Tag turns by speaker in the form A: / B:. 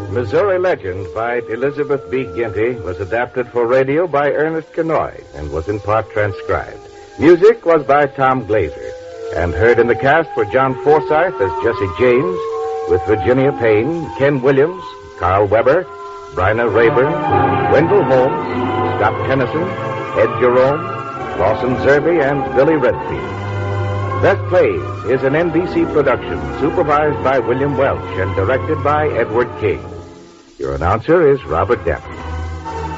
A: Missouri Legend by Elizabeth B. Ginty was adapted for radio by Ernest Kenoy and was in part transcribed. Music was by Tom Glazer. And heard in the cast were John Forsythe as Jesse James, with Virginia Payne, Ken Williams, Carl Weber, Bryna Rayburn, Wendell Holmes, Scott Tennyson, Ed Jerome, Lawson Zerby, and Billy Redfield. Best Plays is an NBC production supervised by William Welch and directed by Edward King. Your announcer is Robert Dempsey.